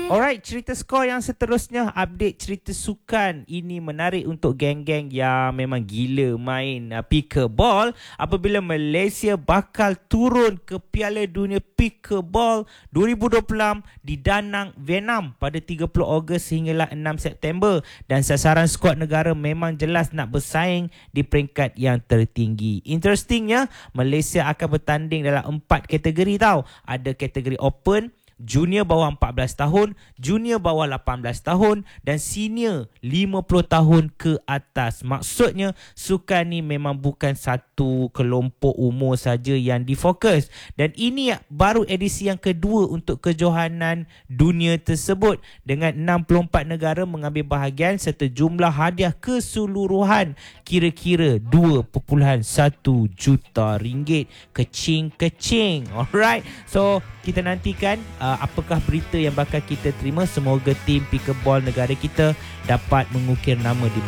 Alright, cerita skor yang seterusnya, update cerita sukan. Ini menarik untuk geng-geng yang memang gila main pickleball. Apabila Malaysia bakal turun ke Piala Dunia Pickleball 2026 di Danang, Vietnam pada 30 Ogos hinggalah 6 September. Dan sasaran skuad negara memang jelas nak bersaing di peringkat yang tertinggi. Interestingnya, Malaysia akan bertanding dalam 4 kategori tau. Ada kategori open, junior bawah 14 tahun, junior bawah 18 tahun dan senior 50 tahun ke atas. Maksudnya sukan ni memang bukan satu kelompok umur saja yang difokus. Dan ini baru edisi yang kedua untuk kejohanan dunia tersebut dengan 64 negara mengambil bahagian serta jumlah hadiah keseluruhan kira-kira 2.1 juta ringgit. Kecing-kecing. Alright. So kita nantikan apakah berita yang bakal kita terima. Semoga tim pickleball negara kita dapat mengukir nama di